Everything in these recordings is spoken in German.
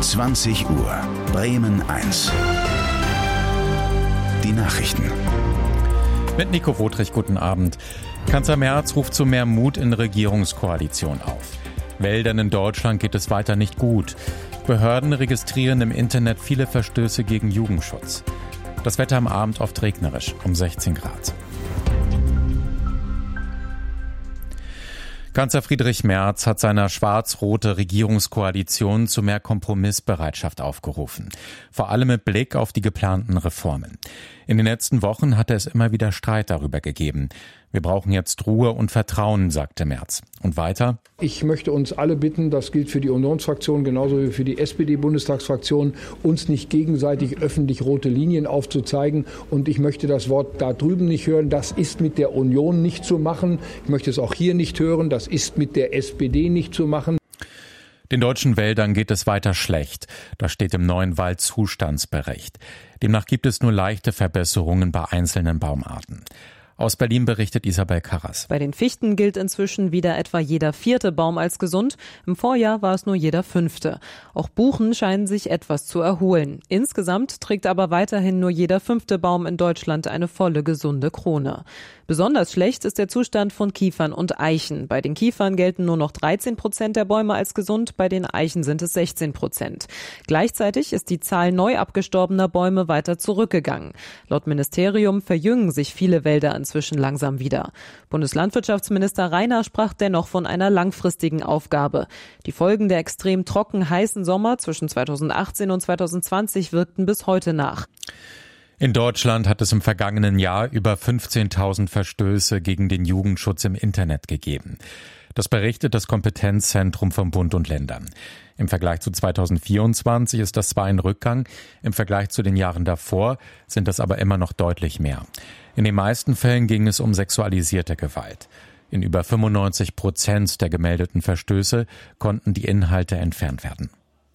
20 Uhr, Bremen 1. Die Nachrichten. Mit Nico Wotrich, guten Abend. Kanzler Merz ruft zu mehr Mut in Regierungskoalition auf. Wäldern in Deutschland geht es weiter nicht gut. Behörden registrieren im Internet viele Verstöße gegen Jugendschutz. Das Wetter am Abend oft regnerisch, um 16 Grad. Kanzler Friedrich Merz hat seiner schwarz-rote Regierungskoalition zu mehr Kompromissbereitschaft aufgerufen. Vor allem mit Blick auf die geplanten Reformen. In den letzten Wochen hatte es immer wieder Streit darüber gegeben. Wir brauchen jetzt Ruhe und Vertrauen, sagte Merz. Und weiter: Ich möchte uns alle bitten, das gilt für die Unionsfraktion genauso wie für die SPD-Bundestagsfraktion, uns nicht gegenseitig öffentlich rote Linien aufzuzeigen. Und ich möchte das Wort da drüben nicht hören. Das ist mit der Union nicht zu machen. Ich möchte es auch hier nicht hören. Das ist mit der SPD nicht zu machen. Den deutschen Wäldern geht es weiter schlecht. Das steht im neuen Waldzustandsbericht. Demnach gibt es nur leichte Verbesserungen bei einzelnen Baumarten. Aus Berlin berichtet Isabel Karras. Bei den Fichten gilt inzwischen wieder etwa jeder 4. Baum als gesund. Im Vorjahr war es nur jeder 5. Auch Buchen scheinen sich etwas zu erholen. Insgesamt trägt aber weiterhin nur jeder 5. Baum in Deutschland eine volle, gesunde Krone. Besonders schlecht ist der Zustand von Kiefern und Eichen. Bei den Kiefern gelten nur noch 13% der Bäume als gesund, bei den Eichen sind es 16%. Gleichzeitig ist die Zahl neu abgestorbener Bäume weiter zurückgegangen. Laut Ministerium verjüngen sich viele Wälder inzwischen langsam wieder. Bundeslandwirtschaftsminister Rainer sprach dennoch von einer langfristigen Aufgabe. Die Folgen der extrem trocken heißen Sommer zwischen 2018 und 2020 wirkten bis heute nach. In Deutschland hat es im vergangenen Jahr über 15.000 Verstöße gegen den Jugendschutz im Internet gegeben. Das berichtet das Kompetenzzentrum von Bund und Ländern. Im Vergleich zu 2024 ist das zwar ein Rückgang, im Vergleich zu den Jahren davor sind das aber immer noch deutlich mehr. In den meisten Fällen ging es um sexualisierte Gewalt. In über 95% der gemeldeten Verstöße konnten die Inhalte entfernt werden.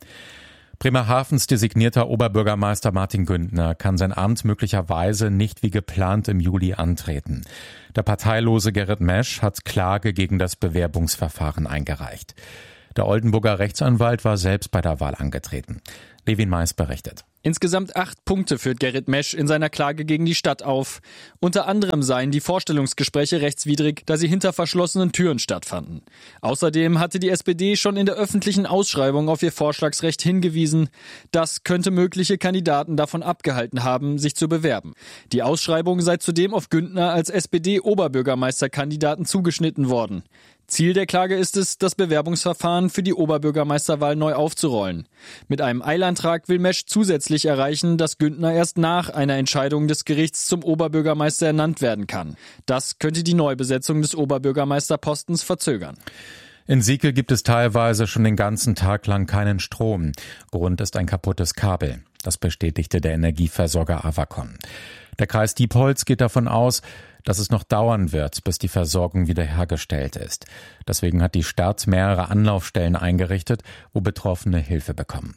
Bremerhavens designierter Oberbürgermeister Martin Güntner kann sein Amt möglicherweise nicht wie geplant im Juli antreten. Der parteilose Gerrit Mesch hat Klage gegen das Bewerbungsverfahren eingereicht. Der Oldenburger Rechtsanwalt war selbst bei der Wahl angetreten. Levin Mais berichtet. Insgesamt 8 Punkte führt Gerrit Mesch in seiner Klage gegen die Stadt auf. Unter anderem seien die Vorstellungsgespräche rechtswidrig, da sie hinter verschlossenen Türen stattfanden. Außerdem hatte die SPD schon in der öffentlichen Ausschreibung auf ihr Vorschlagsrecht hingewiesen. Das könnte mögliche Kandidaten davon abgehalten haben, sich zu bewerben. Die Ausschreibung sei zudem auf Güntner als SPD-Oberbürgermeisterkandidaten zugeschnitten worden. Ziel der Klage ist es, das Bewerbungsverfahren für die Oberbürgermeisterwahl neu aufzurollen. Mit einem Eilantrag will Mesch zusätzlich erreichen, dass Güntner erst nach einer Entscheidung des Gerichts zum Oberbürgermeister ernannt werden kann. Das könnte die Neubesetzung des Oberbürgermeisterpostens verzögern. In Siekel gibt es teilweise schon den ganzen Tag lang keinen Strom. Grund ist ein kaputtes Kabel. Das bestätigte der Energieversorger Avacon. Der Kreis Diepholz geht davon aus, dass es noch dauern wird, bis die Versorgung wiederhergestellt ist. Deswegen hat die Stadt mehrere Anlaufstellen eingerichtet, wo Betroffene Hilfe bekommen.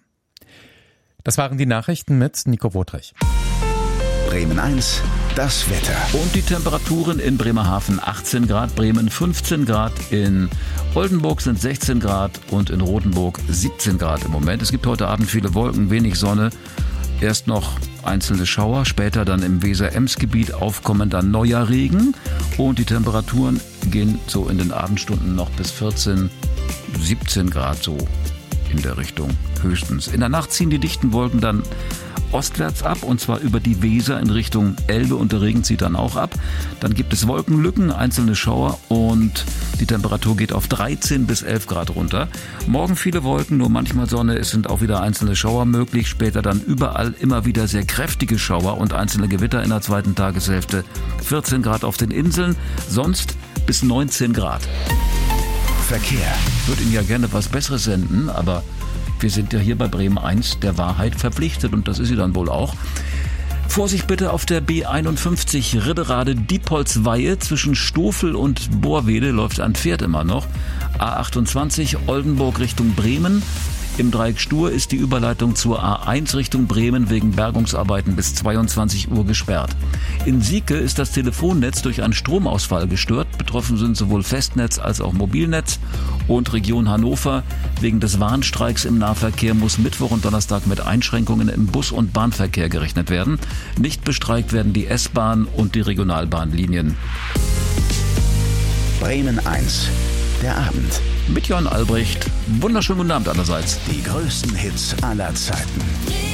Das waren die Nachrichten mit Nico Wotrich. Bremen 1, das Wetter. Und die Temperaturen in Bremerhaven 18 Grad, Bremen 15 Grad, in Oldenburg sind 16 Grad und in Rothenburg 17 Grad im Moment. Es gibt heute Abend viele Wolken, wenig Sonne. Erst noch einzelne Schauer, später dann im Weser-Ems-Gebiet aufkommen dann neuer Regen. Und die Temperaturen gehen so in den Abendstunden noch bis 14, 17 Grad so in der Richtung höchstens. In der Nacht ziehen die dichten Wolken dann ostwärts ab, und zwar über die Weser in Richtung Elbe, und der Regen zieht dann auch ab. Dann gibt es Wolkenlücken, einzelne Schauer, und die Temperatur geht auf 13 bis 11 Grad runter. Morgen viele Wolken, nur manchmal Sonne, es sind auch wieder einzelne Schauer möglich. Später dann überall immer wieder sehr kräftige Schauer und einzelne Gewitter in der zweiten Tageshälfte. 14 Grad auf den Inseln, sonst bis 19 Grad. Verkehr. Ich würde Ihnen ja gerne was Besseres senden, aber wir sind ja hier bei Bremen 1 der Wahrheit verpflichtet, und das ist sie dann wohl auch. Vorsicht bitte auf der B51 Ridderade-Diepholz-Weihe zwischen Stofel und Borwede läuft ein Pferd immer noch. A28 Oldenburg Richtung Bremen. Im Dreieck Stur ist die Überleitung zur A1 Richtung Bremen wegen Bergungsarbeiten bis 22 Uhr gesperrt. In Sieke ist das Telefonnetz durch einen Stromausfall gestört. Betroffen sind sowohl Festnetz als auch Mobilnetz. Und Region Hannover. Wegen des Warnstreiks im Nahverkehr muss Mittwoch und Donnerstag mit Einschränkungen im Bus- und Bahnverkehr gerechnet werden. Nicht bestreikt werden die S-Bahn und die Regionalbahnlinien. Bremen 1, der Abend. Mit Jörn Albrecht. Wunderschönen guten Abend allerseits. Die größten Hits aller Zeiten.